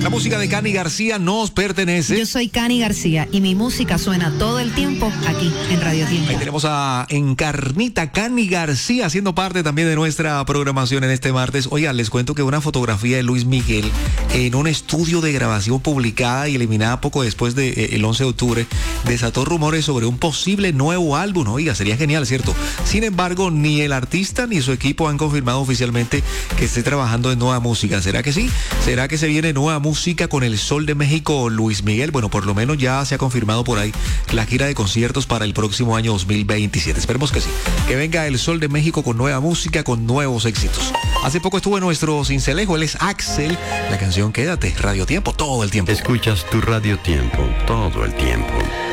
La música de Cani García nos pertenece. Yo soy Cani García y mi música suena todo el tiempo aquí en Radio Tiempo. Ahí tenemos a Encarnita Cani García haciendo parte también de nuestra programación en este martes. Oiga, les cuento que una fotografía de Luis Miguel en un estudio de grabación publicada y eliminada poco después del 11 de octubre desató rumores sobre un posible nuevo álbum. Oiga, sería genial, ¿cierto? Sin embargo, ni el artista ni su equipo han confirmado oficialmente que esté trabajando en nueva música. ¿Será que sí? ¿Será que se viene nueva música con el Sol de México, Luis Miguel? Bueno, por lo menos ya se ha confirmado por ahí la gira de conciertos para el próximo año 2027. Esperemos que sí. Que venga el Sol de México con nueva música, con nuevos éxitos. Hace poco estuvo en nuestro cincelejo, él es Axel. La canción Quédate, Radio Tiempo, todo el tiempo. Escuchas tu Radio Tiempo, todo el tiempo.